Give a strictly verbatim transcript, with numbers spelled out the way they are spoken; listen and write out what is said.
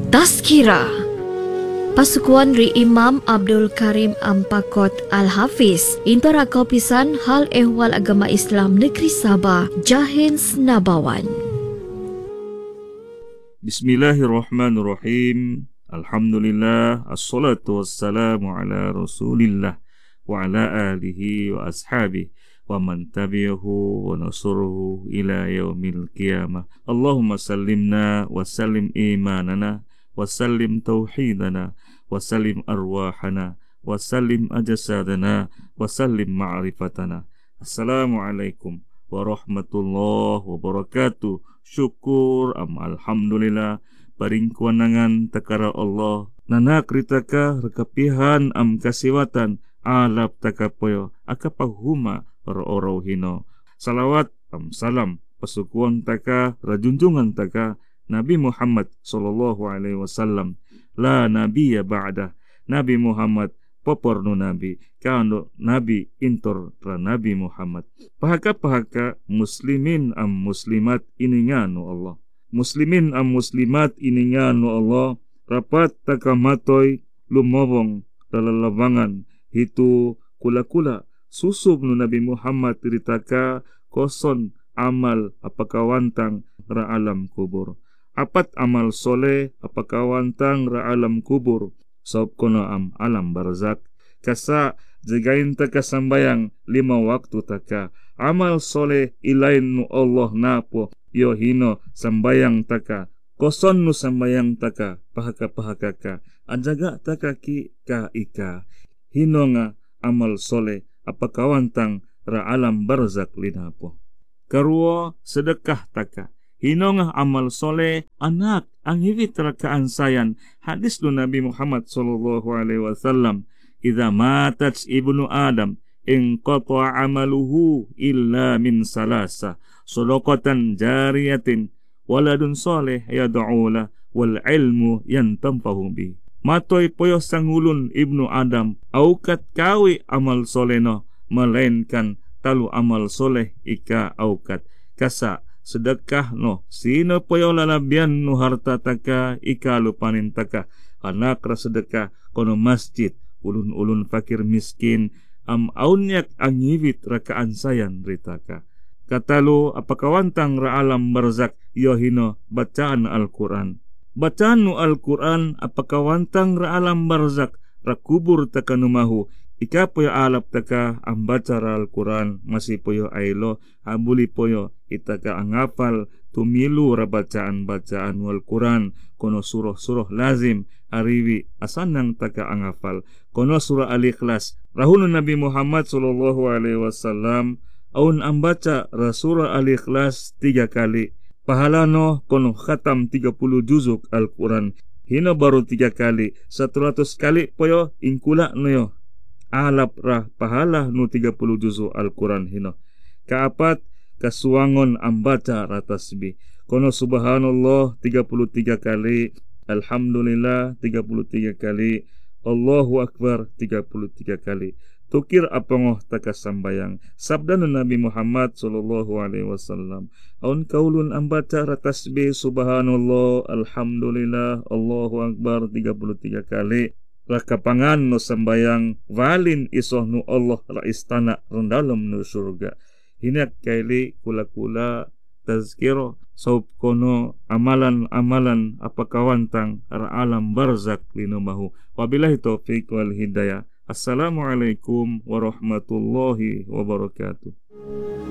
Tazkirah Pasukuan ri Imam Abdul Karim Ampakot Al-Hafiz Intara Kopisan Hal Ehwal Agama Islam Negeri Sabah Jahins Nabawan. Bismillahirrahmanirrahim. Alhamdulillah, assalatu wassalamu ala rasulillah wa ala alihi wa ashabihi wa man tabi'ahu wa nasuruhu ila yaumil qiyamah. Allahumma sallimna wa sallim imanana wa sallim tauhidana wa sallim arwahana wa sallim ajasadana wa sallim ma'rifatana. Assalamualaikum warahmatullahi wabarakatuh. Syukur am alhamdulillah paring kewenangan takara Allah nana kritaka rekapihan am kasiwatan alap takapoyo akapahuma oro-oro hino. Salawat am salam pasukuan taka rajunjungan taka Nabi Muhammad sallallahu alaihi wasallam. La nabiyya ba'da. Nabi Muhammad poporno nabi kano nabi intor ra Nabi Muhammad. Pahaka-pahaka muslimin am muslimat iningano Allah. Muslimin am muslimat iningano Allah. Rapat takamatoy lumobong dalalabangan hitu kula-kula susub no Nabi Muhammad ritaka koson amal apakawantang ra alam kubur. Apat amal soleh apakawantang ra alam kubur. Sob kono am alam barzak. Kasa jagain taka sambayang lima waktu taka. Amal soleh ilain nu Allah napo yohino sambayang taka. Koson nu sambayang taka pahaka-pahaka ka. Ajaga taka ki ka ika. Hino nga amal soleh apakawantang ra alam barzak linapo. Karuo sedekah taka. Hino nga amal soleh anak ang hivit rakaansayan. Hadis do Nabi Muhammad sallallahu alaihi wasallam, idza matat ibnu Adam in qata amaluhu illa min salasa, sadaqatan jariyatin, waladun soleh yad'ula, wal ilmu yantafahu bi. Matoy poyo sangulun ibnu Adam aukat kawi amal soleh no, melainkan talu amal soleh ika aukat kasa sedekah no sino poyo lalabian no harta taka ikalu panin taka anak ra sedekah kono masjid ulun-ulun fakir miskin am aunyak angivit ra kaansayan ritaka katalu apakawantang ra alam barzak yohino bacaan Al-Quran. Bacaan no Al-Quran apakawantang ra alam barzak ra kubur taka numahu. Ika poyo alap taka ang baca ra Al-Quran masih poyo ailo habuli poyo itaka angapal tumilu ra bacaan-bacaan wal Quran kono surah-surah lazim ariwi asanang taka angapal kono surah Al-Ikhlas rahun Nabi Muhammad sallallahu alaihi wasallam aun ambaca ra surah Al-Ikhlas tiga kali pahalano kono khatam tiga puluh juzuk Al-Quran hino baru tiga kali seratus kali poyo ingkula noyo alap rah pahala nu tiga puluh juzu Al-Quran hino. Kaapat kasuangon ambaca ratasbih kono subhanallah tiga puluh tiga kali, alhamdulillah tiga puluh tiga kali, Allahu Akbar tiga puluh tiga kali. Tukir apangoh taka sambayang sabda Nabi Muhammad sallallahu alaihi wasallam aun kaulun ambaca ratasbih subhanallah alhamdulillah Allahu Akbar tiga puluh tiga kali rakapangan no sambayang valin isoh nu Allah ra istana rendalem nu surga. Hinak kaili kula-kula tazkiro saub kono amalan-amalan apakawantang ra alam barzak linumahu. Wabillahi taufiq wal hidayah. Assalamualaikum warahmatullahi wabarakatuh.